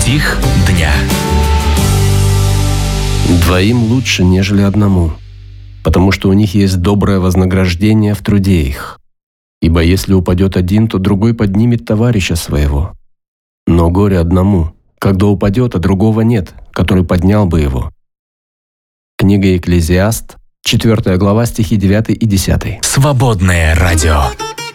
Стих дня. Двоим лучше, нежели одному, потому что у них есть доброе вознаграждение в труде их. Ибо если упадет один, то другой поднимет товарища своего. Но горе одному, когда упадет, а другого нет, который поднял бы его. Книга Экклезиаст, 4 глава, стихи 9 и 10. Свободное радио.